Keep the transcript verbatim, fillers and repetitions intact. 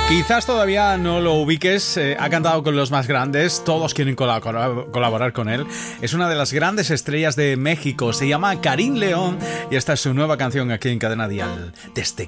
Quizás todavía no lo ubiques, eh, ha cantado con los más grandes, todos quieren colab- colaborar con él. Es una de las grandes estrellas de México, se llama Karim León y esta es su nueva canción aquí en Cadena Dial, Desde